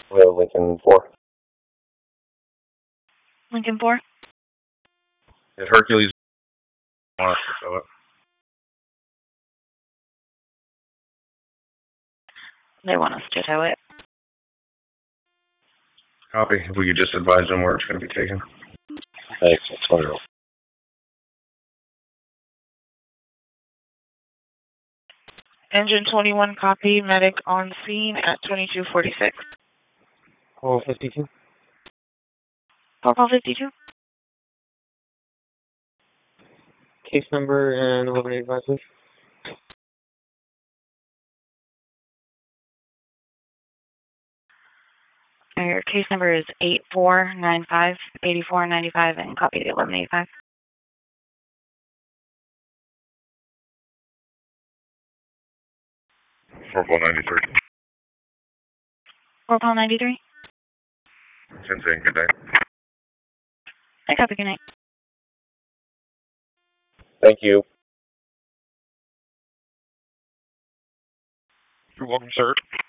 Lincoln 4. Lincoln 4? If Hercules wants to show it. They want us to tow it. Copy. If we could just advise them where it's going to be taken. Thanks, that's wonderful. Engine 21, copy. Medic on scene at 2246. Call 52. Call 52. Case number and 1185, please. Your case number is 8495, 8495, and copy the 1185. Purple 93. Call 93. Sensei, good day. I copy, good night. Thank you. You're welcome, sir.